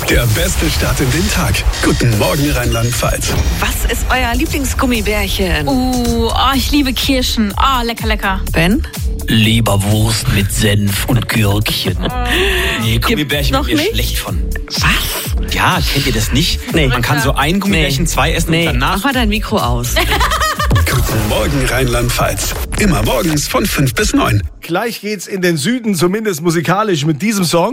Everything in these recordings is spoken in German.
Der beste Start in den Tag. Guten Morgen, Rheinland-Pfalz. Was ist euer Lieblingsgummibärchen? Ich liebe Kirschen. Lecker, lecker. Ben? Leberwurst mit Senf und Gürkchen. Nee, Gummibärchen noch wird mir nicht? schlecht von. Was? Ja, kennt ihr das nicht? Nee. Man kann so ein Gummibärchen, zwei essen und danach... Mach mal dein Mikro aus. Guten Morgen, Rheinland-Pfalz. Immer morgens von 5 bis 9. Gleich geht's in den Süden, zumindest musikalisch, mit diesem Song.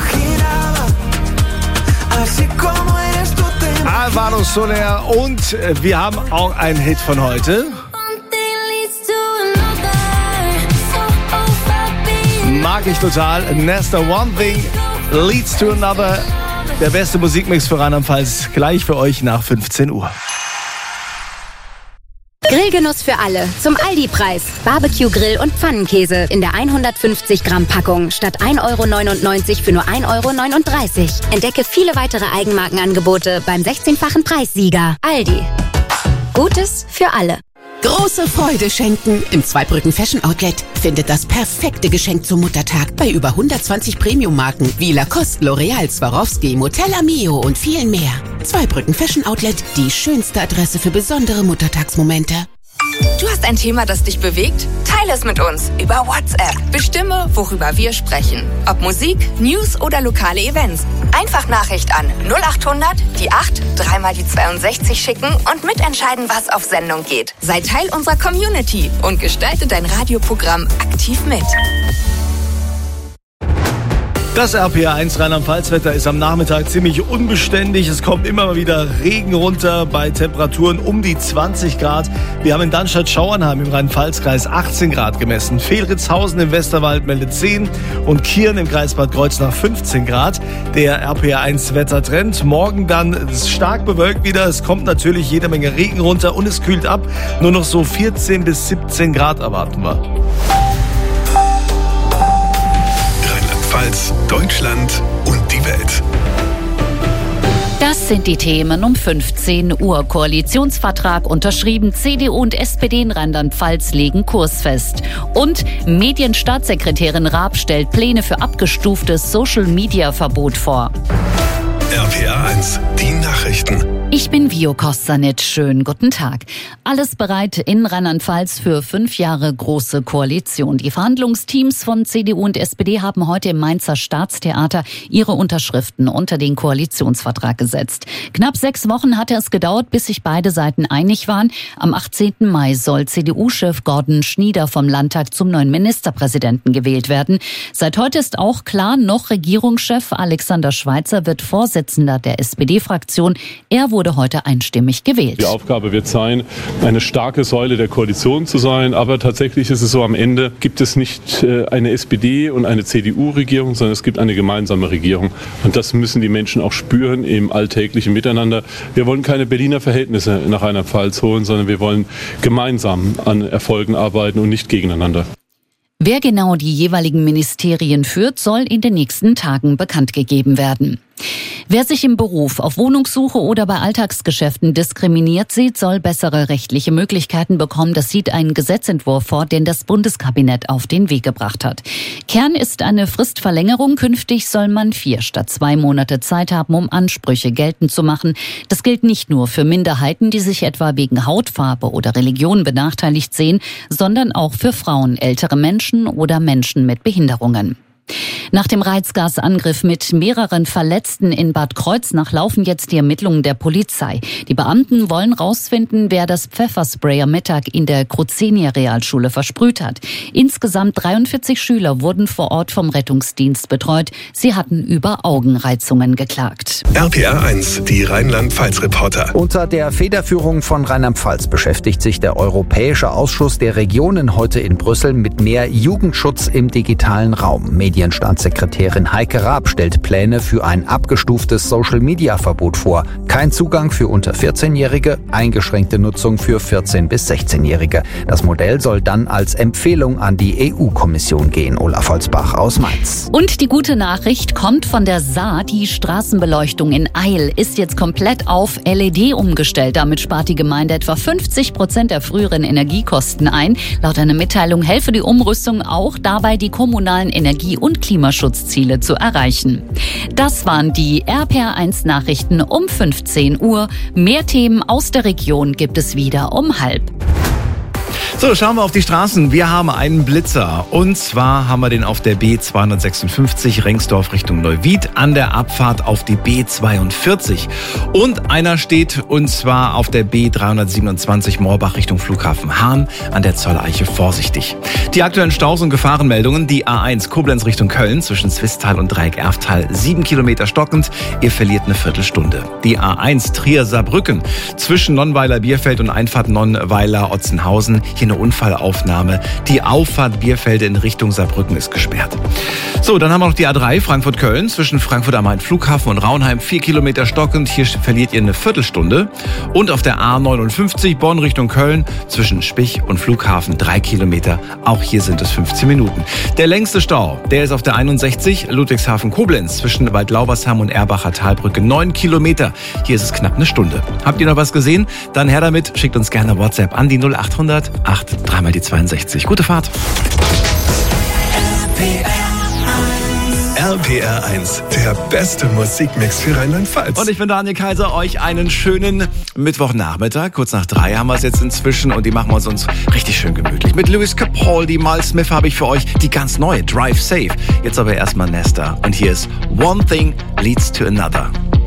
Alvaro Soler und wir haben auch einen Hit von heute. Mag ich total. Nesta, One Thing Leads to Another. Der beste Musikmix für Rheinland-Pfalz. Gleich für euch nach 15 Uhr. Grillgenuss für alle. Zum Aldi-Preis. Barbecue-Grill und Pfannenkäse in der 150 Gramm Packung statt 1,99 € für nur 1,39 €. Entdecke viele weitere Eigenmarkenangebote beim 16-fachen Preissieger. Aldi. Gutes für alle. Große Freude schenken. Im Zweibrücken Fashion Outlet findet das perfekte Geschenk zum Muttertag bei über 120 Premium-Marken wie Lacoste, L'Oreal, Swarovski, Motella Mio und vielen mehr. Zweibrücken Fashion Outlet, die schönste Adresse für besondere Muttertagsmomente. Du hast ein Thema, das dich bewegt? Teile es mit uns über WhatsApp. Bestimme, worüber wir sprechen. Ob Musik, News oder lokale Events. Einfach Nachricht an 0800 die 8 3 mal die 62 schicken und mitentscheiden, was auf Sendung geht. Sei Teil unserer Community und gestalte dein Radioprogramm aktiv mit. Das RPA1 Rheinland-Pfalz-Wetter ist am Nachmittag ziemlich unbeständig. Es kommt immer mal wieder Regen runter bei Temperaturen um die 20 Grad. Wir haben in Darmstadt-Schauernheim im Rhein-Pfalz-Kreis 18 Grad gemessen. Fehlritzhausen im Westerwald meldet 10 und Kirn im Kreis Bad Kreuznach 15 Grad. Der RPA1-Wettertrend. Morgen dann stark bewölkt wieder. Es kommt natürlich jede Menge Regen runter und es kühlt ab. Nur noch so 14 bis 17 Grad erwarten wir. Rheinland-Pfalz, Deutschland und die Welt. Das sind die Themen um 15 Uhr. Koalitionsvertrag unterschrieben. CDU und SPD in Rheinland-Pfalz legen Kurs fest. Und Medienstaatssekretärin Raab stellt Pläne für abgestuftes Social-Media-Verbot vor. RPA1, die Nachrichten. Ich bin Vio Kostanic. Schönen guten Tag. Alles bereit in Rheinland-Pfalz für 5 Jahre große Koalition. Die Verhandlungsteams von CDU und SPD haben heute im Mainzer Staatstheater ihre Unterschriften unter den Koalitionsvertrag gesetzt. Knapp 6 Wochen hatte es gedauert, bis sich beide Seiten einig waren. Am 18. Mai soll CDU-Chef Gordon Schnieder vom Landtag zum neuen Ministerpräsidenten gewählt werden. Seit heute ist auch klar, noch Regierungschef Alexander Schweitzer wird Vorsitzender der SPD-Fraktion. Er wurde heute einstimmig gewählt. Die Aufgabe wird sein, eine starke Säule der Koalition zu sein. Aber tatsächlich ist es so, am Ende gibt es nicht eine SPD- und eine CDU-Regierung, sondern es gibt eine gemeinsame Regierung. Und das müssen die Menschen auch spüren im alltäglichen Miteinander. Wir wollen keine Berliner Verhältnisse nach Rheinland-Pfalz holen, sondern wir wollen gemeinsam an Erfolgen arbeiten und nicht gegeneinander. Wer genau die jeweiligen Ministerien führt, soll in den nächsten Tagen bekannt gegeben werden. Wer sich im Beruf, auf Wohnungssuche oder bei Alltagsgeschäften diskriminiert sieht, soll bessere rechtliche Möglichkeiten bekommen. Das sieht ein Gesetzentwurf vor, den das Bundeskabinett auf den Weg gebracht hat. Kern ist eine Fristverlängerung. Künftig soll man 4 statt 2 Monate Zeit haben, um Ansprüche geltend zu machen. Das gilt nicht nur für Minderheiten, die sich etwa wegen Hautfarbe oder Religion benachteiligt sehen, sondern auch für Frauen, ältere Menschen oder Menschen mit Behinderungen. Nach dem Reizgasangriff mit mehreren Verletzten in Bad Kreuznach laufen jetzt die Ermittlungen der Polizei. Die Beamten wollen rausfinden, wer das Pfefferspray am Mittag in der Cruzenia-Realschule versprüht hat. Insgesamt 43 Schüler wurden vor Ort vom Rettungsdienst betreut. Sie hatten über Augenreizungen geklagt. RPA1, die Rheinland-Pfalz-Reporter. Unter der Federführung von Rheinland-Pfalz beschäftigt sich der Europäische Ausschuss der Regionen heute in Brüssel mit mehr Jugendschutz im digitalen Raum. Medienstaatssekretärin Heike Raab stellt Pläne für ein abgestuftes Social-Media-Verbot vor. Kein Zugang für unter 14-Jährige, eingeschränkte Nutzung für 14- bis 16-Jährige. Das Modell soll dann als Empfehlung an die EU-Kommission gehen. Olaf Holzbach aus Mainz. Und die gute Nachricht kommt von der Saar. Die Straßenbeleuchtung in Eil ist jetzt komplett auf LED umgestellt. Damit spart die Gemeinde etwa 50% der früheren Energiekosten ein. Laut einer Mitteilung helfe die Umrüstung auch dabei, die kommunalen Energie- und und Klimaschutzziele zu erreichen. Das waren die RPR1 Nachrichten um 15 Uhr. Mehr Themen aus der Region gibt es wieder um 12:30. So, schauen wir auf die Straßen. Wir haben einen Blitzer. Und zwar haben wir den auf der B256 Rengsdorf Richtung Neuwied an der Abfahrt auf die B42. Und einer steht und zwar auf der B327 Moorbach Richtung Flughafen Hahn an der Zolleiche vorsichtig. Die aktuellen Staus und Gefahrenmeldungen. Die A1 Koblenz Richtung Köln zwischen Zwistal und Dreieck Erftal 7 Kilometer stockend. Ihr verliert eine Viertelstunde. Die A1 Trier-Saarbrücken zwischen Nonnweiler Bierfeld und Einfahrt Nonnweiler-Otzenhausen. Hier eine Unfallaufnahme. Die Auffahrt Bierfelde in Richtung Saarbrücken ist gesperrt. So, dann haben wir noch die A3 Frankfurt-Köln zwischen Frankfurt am Main Flughafen und Raunheim 4 Kilometer stockend. Hier verliert ihr eine Viertelstunde. Und auf der A59 Bonn Richtung Köln zwischen Spich und Flughafen 3 Kilometer. Auch hier sind es 15 Minuten. Der längste Stau, der ist auf der 61 Ludwigshafen-Koblenz zwischen Waldlaubersheim und Erbacher Talbrücke 9 Kilometer. Hier ist es knapp eine Stunde. Habt ihr noch was gesehen? Dann her damit. Schickt uns gerne WhatsApp an die 0800 3 mal die 62. Gute Fahrt. RPR1, der beste Musikmix für Rheinland-Pfalz. Und ich bin Daniel Kaiser, euch einen schönen Mittwochnachmittag. Kurz nach 3 haben wir es jetzt inzwischen und die machen wir uns richtig schön gemütlich. Mit Lewis Capaldi, Miles Smith habe ich für euch die ganz neue Drive Safe. Jetzt aber erstmal Nesta und hier ist One Thing Leads to Another.